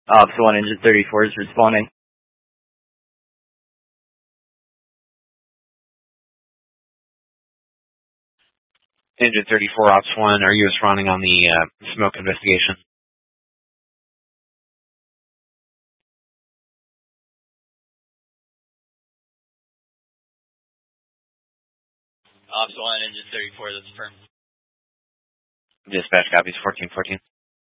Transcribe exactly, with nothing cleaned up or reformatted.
Ops one, Engine thirty-four is responding. Engine thirty-four, Ops one, are you responding on the uh, smoke investigation? Ops one, Engine thirty-four, that's firm. Dispatch copies fourteen fourteen.